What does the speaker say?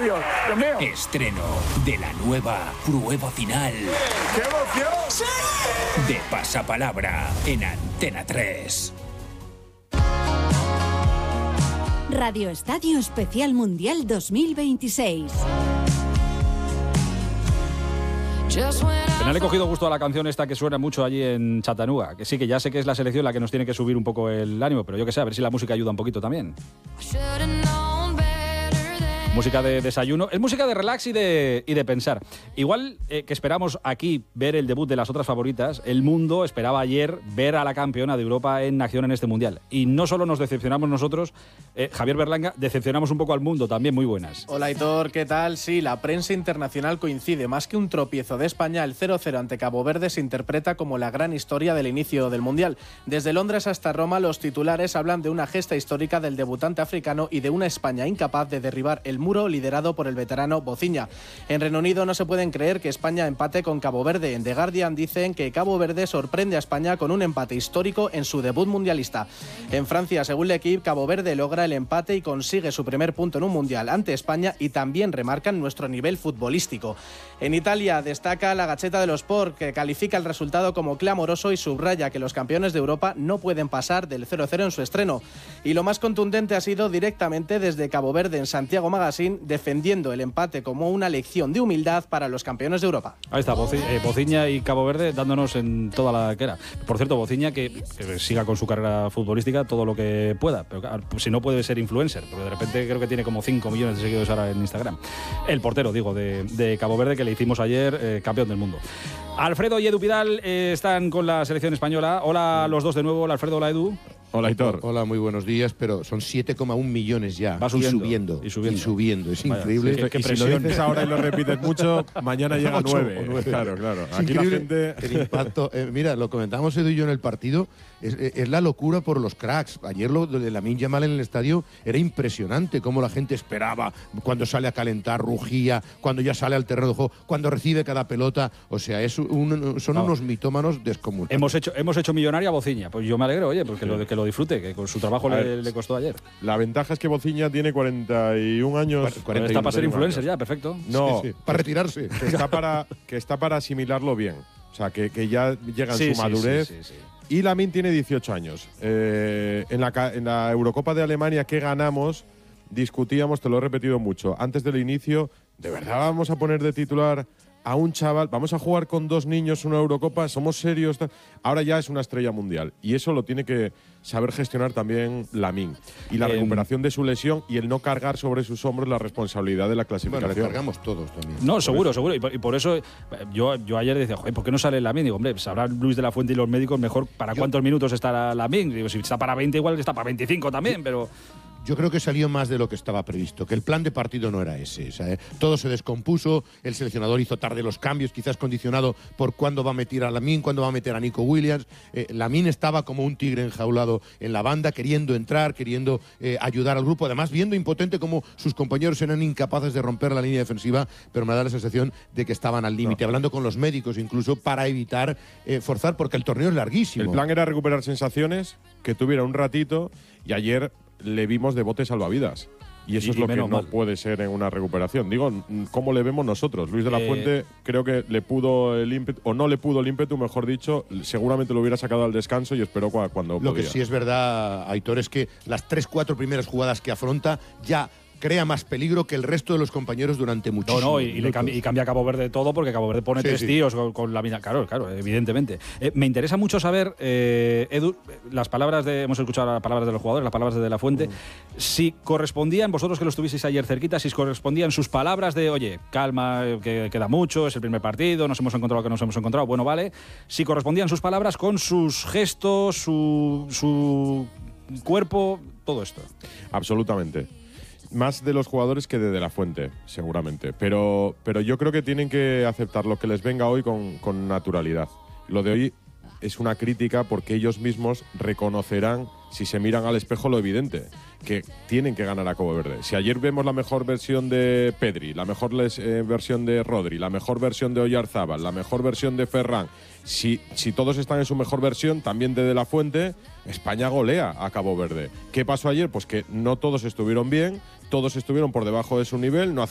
Dios! ¡Dios mío! Estreno de la nueva prueba final. ¡Qué emoción! ¡Sí! De Pasapalabra en Antena 3. Radio Estadio Especial Mundial 2026. Al final he cogido gusto a la canción esta que suena mucho allí en Chattanooga, que sí, que ya sé que es la selección la que nos tiene que subir un poco el ánimo, pero yo que sé, a ver si la música ayuda un poquito también. Música de desayuno, es música de relax y de pensar. Igual que esperamos aquí ver el debut de las otras favoritas, el mundo esperaba ayer ver a la campeona de Europa en acción en este Mundial. Y no solo nos decepcionamos nosotros, Javier Berlanga, decepcionamos un poco al mundo también. Muy buenas. Hola Aitor, ¿qué tal? Sí, la prensa internacional coincide. Más que un tropiezo de España, el 0-0 ante Cabo Verde se interpreta como la gran historia del inicio del Mundial. Desde Londres hasta Roma, los titulares hablan de una gesta histórica del debutante africano y de una España incapaz de derribar el muro liderado por el veterano Bociña. En Reino Unido no se pueden creer que España empate con Cabo Verde. En The Guardian dicen que Cabo Verde sorprende a España con un empate histórico en su debut mundialista. En Francia, según L'Equipe, Cabo Verde logra el empate y consigue su primer punto en un mundial ante España y también remarcan nuestro nivel futbolístico. En Italia destaca la Gazzetta dello Sport, que califica el resultado como clamoroso y subraya que los campeones de Europa no pueden pasar del 0-0 en su estreno. Y lo más contundente ha sido directamente desde Cabo Verde en Santiago Magazine, defendiendo el empate como una lección de humildad para los campeones de Europa. Ahí está, Bociña y Cabo Verde dándonos en toda la que era. Por cierto, Bociña que siga con su carrera futbolística todo lo que pueda, pero si no puede ser influencer, porque de repente creo que tiene como 5 millones de seguidores ahora en Instagram. El portero, digo, de Cabo Verde, que le hicimos ayer campeón del mundo. Alfredo y Edu Pidal están con la selección española. Hola los dos de nuevo, hola Alfredo, hola Edu. Hola, Aitor. Hola, muy buenos días, pero son 7,1 millones ya. Va subiendo. Y subiendo. Es increíble. Sí, es que si lo dices ahora y lo repites mucho, mañana llega a 9. Claro. Es Aquí la increíble gente... el impacto. Mira, lo comentábamos Edu y yo en el partido, es la locura por los cracks. Ayer lo de Lamine Yamal en el estadio era impresionante, cómo la gente esperaba, cuando sale a calentar, rugía, cuando ya sale al terreno de juego, cuando recibe cada pelota. O sea, son unos mitómanos descomunales. Hemos hecho millonaria a Bociña. Pues yo me alegro, oye, porque que lo disfrute, que con su trabajo le costó ayer. La ventaja es que Bociña tiene 41 años. 41 está para ser influencer años. ya, perfecto. No, sí. Para retirarse. Que está para asimilarlo bien. O sea, que ya llega en su madurez. Sí. Y Lamine tiene 18 años. En la Eurocopa de Alemania que ganamos, discutíamos, te lo he repetido mucho, antes del inicio, ¿de verdad vamos a poner de titular a un chaval? ¿Vamos a jugar con 2 niños una Eurocopa? ¿Somos serios? Ahora ya es una estrella mundial. Y eso lo tiene que saber gestionar también Lamine. Y la recuperación de su lesión y el no cargar sobre sus hombros la responsabilidad de la clasificación. Bueno, cargamos todos también. No, seguro. Y por eso yo ayer decía, joder, ¿por qué no sale Lamine? Digo, hombre, sabrán Luis de la Fuente y los médicos mejor para cuántos minutos estará Lamine. Digo, si está para 20 igual que está para 25 también, pero... Yo creo que salió más de lo que estaba previsto, que el plan de partido no era ese. O sea, todo se descompuso, el seleccionador hizo tarde los cambios, quizás condicionado por cuándo va a meter a Lamine, cuándo va a meter a Nico Williams. Lamine estaba como un tigre enjaulado en la banda, queriendo entrar, queriendo ayudar al grupo, además viendo impotente como sus compañeros eran incapaces de romper la línea defensiva, pero me da la sensación de que estaban al límite, hablando con los médicos incluso para evitar forzar, porque el torneo es larguísimo. El plan era recuperar sensaciones, que tuviera un ratito, y ayer le vimos de bote salvavidas. Y eso es lo que no puede ser en una recuperación. Digo, ¿cómo le vemos nosotros? Luis de la Fuente creo que le pudo el ímpetu, o no le pudo el ímpetu, mejor dicho, seguramente lo hubiera sacado al descanso y esperó cuando podía. Lo que sí es verdad, Aitor, es que las 3-4 primeras jugadas que afronta ya crea más peligro que el resto de los compañeros durante muchísimo tiempo. Y cambia Cabo Verde todo, porque Cabo Verde pone tres tíos con la mina. Claro, evidentemente. Me interesa mucho saber, Edu, hemos escuchado las palabras de los jugadores, las palabras de la Fuente, si correspondían, vosotros que lo estuvisteis ayer cerquita, si correspondían sus palabras de, oye, calma, que queda mucho, es el primer partido, nos hemos encontrado lo que nos hemos encontrado, bueno, vale, si correspondían sus palabras con sus gestos, su cuerpo, todo esto. Absolutamente. Más de los jugadores que de la Fuente, seguramente. Pero yo creo que tienen que aceptar lo que les venga hoy con naturalidad. Lo de hoy es una crítica porque ellos mismos reconocerán, si se miran al espejo, lo evidente, que tienen que ganar a Cabo Verde. Si ayer vemos la mejor versión de Pedri, la mejor versión de Rodri, la mejor versión de Oyarzábal, la mejor versión de Ferran, si todos están en su mejor versión, también de la Fuente, España golea a Cabo Verde. ¿Qué pasó ayer? Pues que no todos estuvieron bien, todos estuvieron por debajo de su nivel, no